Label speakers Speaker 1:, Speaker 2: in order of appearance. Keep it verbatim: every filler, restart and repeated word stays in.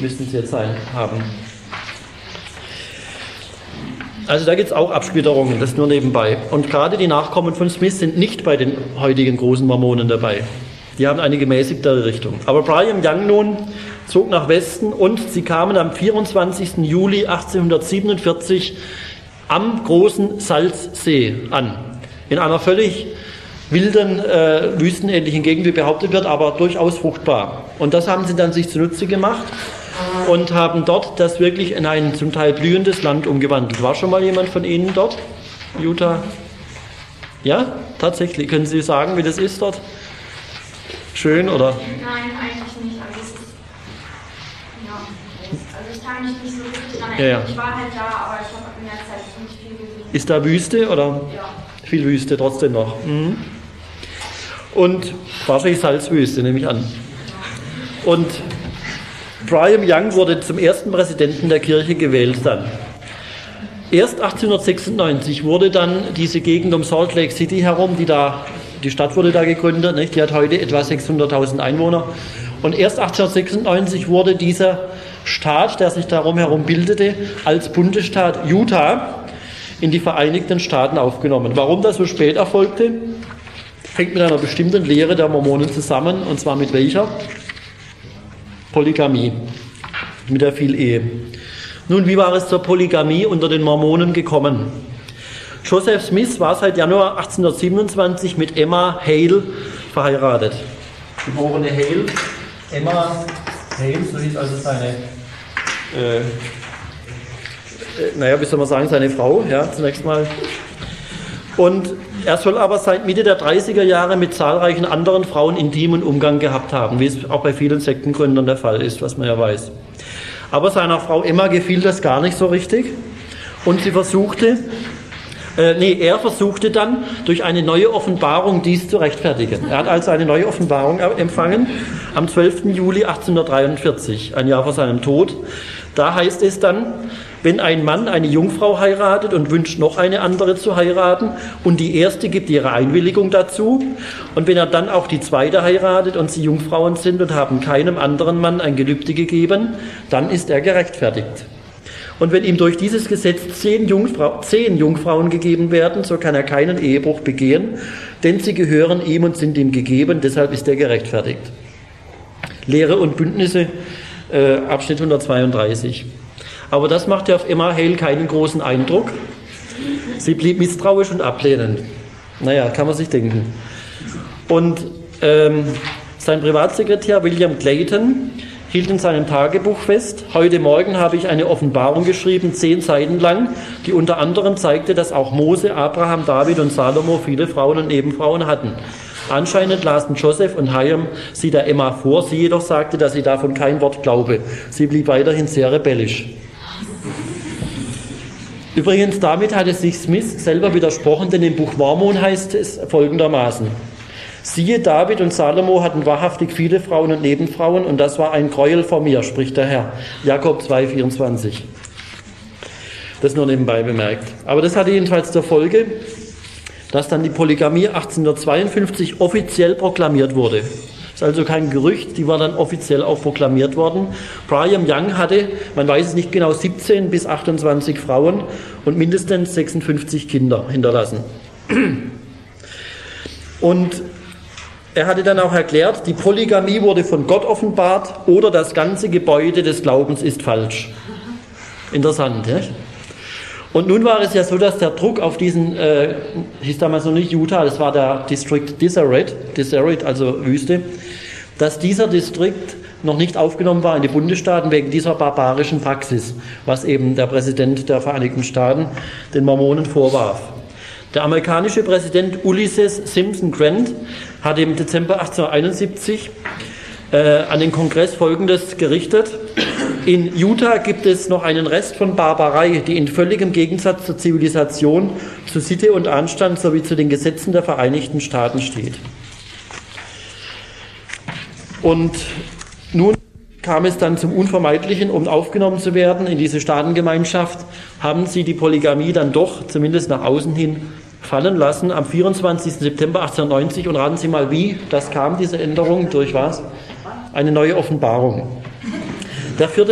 Speaker 1: müssten sie jetzt sein, haben. Also da gibt es auch Absplitterungen, das nur nebenbei. Und gerade die Nachkommen von Smith sind nicht bei den heutigen großen Mormonen dabei. Die haben eine gemäßigtere Richtung. Aber Brigham Young nun zog nach Westen und sie kamen am vierundzwanzigsten Juli achtzehnhundertsiebenundvierzig am großen Salzsee an. In einer völlig wilden, äh, wüstenähnlichen Gegend, wie behauptet wird, aber durchaus fruchtbar. Und das haben sie dann sich zunutze gemacht und haben dort das wirklich in ein zum Teil blühendes Land umgewandelt. War schon mal jemand von Ihnen dort? Utah? Ja, tatsächlich. Können Sie sagen, wie das ist dort? Schön, oder?
Speaker 2: Nein, eigentlich nicht. Also, es ist, ja, also ich kann mich nicht so richtig daran
Speaker 1: Ja, ja.
Speaker 2: erinnern. Ich war halt da, aber ich habe in der Zeit nicht viel gesehen.
Speaker 1: Ist da Wüste, oder?
Speaker 2: Ja.
Speaker 1: Viel Wüste trotzdem noch. Mhm. Und wahrscheinlich Salzwüste, nehme ich an. Und Brigham Young wurde zum ersten Präsidenten der Kirche gewählt dann. Erst achtzehnhundertsechsundneunzig wurde dann diese Gegend um Salt Lake City herum, die da, die Stadt wurde da gegründet, nicht? Die hat heute etwa sechshunderttausend Einwohner. Und erst achtzehnhundertsechsundneunzig wurde dieser Staat, der sich darum herum bildete, als Bundesstaat Utah in die Vereinigten Staaten aufgenommen. Warum das so spät erfolgte, hängt mit einer bestimmten Lehre der Mormonen zusammen, und zwar mit welcher? Polygamie, mit der Vielehe. Nun, wie war es zur Polygamie unter den Mormonen gekommen? Joseph Smith war seit Januar achtzehnhundertsiebenundzwanzig mit Emma Hale verheiratet. Geborene Hale, Emma Hale, so hieß also seine, äh, äh, naja, wie soll man sagen, seine Frau, ja, zunächst mal. Und er soll aber seit Mitte der dreißiger Jahre mit zahlreichen anderen Frauen intimen Umgang gehabt haben, wie es auch bei vielen Sektengründern der Fall ist, was man ja weiß. Aber seiner Frau Emma gefiel das gar nicht so richtig und sie versuchte, äh, nee, er versuchte dann durch eine neue Offenbarung dies zu rechtfertigen. Er hat also eine neue Offenbarung empfangen am zwölften Juli achtzehnhundertdreiundvierzig, ein Jahr vor seinem Tod. Da heißt es dann, wenn ein Mann eine Jungfrau heiratet und wünscht, noch eine andere zu heiraten und die erste gibt ihre Einwilligung dazu und wenn er dann auch die zweite heiratet und sie Jungfrauen sind und haben keinem anderen Mann ein Gelübde gegeben, dann ist er gerechtfertigt. Und wenn ihm durch dieses Gesetz zehn, Jungfrau, zehn Jungfrauen gegeben werden, so kann er keinen Ehebruch begehen, denn sie gehören ihm und sind ihm gegeben, deshalb ist er gerechtfertigt. Lehre und Bündnisse, äh, Abschnitt hundertzweiunddreißig. Aber das machte auf Emma Hale keinen großen Eindruck. Sie blieb misstrauisch und ablehnend. Naja, kann man sich denken. Und ähm, sein Privatsekretär William Clayton hielt in seinem Tagebuch fest, heute Morgen habe ich eine Offenbarung geschrieben, zehn Seiten lang, die unter anderem zeigte, dass auch Mose, Abraham, David und Salomo viele Frauen und Nebenfrauen hatten. Anscheinend lasen Joseph und Hiram sie der Emma vor, sie jedoch sagte, dass sie davon kein Wort glaube. Sie blieb weiterhin sehr rebellisch. Übrigens, damit hatte sich Smith selber widersprochen, denn im Buch Mormon heißt es folgendermaßen: Siehe, David und Salomo hatten wahrhaftig viele Frauen und Nebenfrauen, und das war ein Gräuel vor mir, spricht der Herr. Jakob zwei, vierundzwanzig. Das nur nebenbei bemerkt. Aber das hatte jedenfalls zur Folge, dass dann die Polygamie achtzehnhundertzweiundfünfzig offiziell proklamiert wurde. Das ist also kein Gerücht, die war dann offiziell auch proklamiert worden. Brigham Young hatte, man weiß es nicht genau, siebzehn bis achtundzwanzig Frauen und mindestens sechsundfünfzig Kinder hinterlassen. Und er hatte dann auch erklärt, die Polygamie wurde von Gott offenbart oder das ganze Gebäude des Glaubens ist falsch. Interessant, ja? Und nun war es ja so, dass der Druck auf diesen, äh, hieß damals noch nicht Utah, das war der District Deseret, Deseret, also Wüste, dass dieser Distrikt noch nicht aufgenommen war in die Bundesstaaten wegen dieser barbarischen Praxis, was eben der Präsident der Vereinigten Staaten den Mormonen vorwarf. Der amerikanische Präsident Ulysses Simpson Grant hat im Dezember achtzehnhunderteinundsiebzig äh, an den Kongress Folgendes gerichtet: In Utah gibt es noch einen Rest von Barbarei, die in völligem Gegensatz zur Zivilisation, zu Sitte und Anstand sowie zu den Gesetzen der Vereinigten Staaten steht. Und nun kam es dann zum Unvermeidlichen, um aufgenommen zu werden in diese Staatengemeinschaft, haben sie die Polygamie dann doch, zumindest nach außen hin, fallen lassen am vierundzwanzigsten September achtzehnhundertneunzig. Und raten Sie mal, wie das kam, diese Änderung, durch was? Eine neue Offenbarung. Der vierte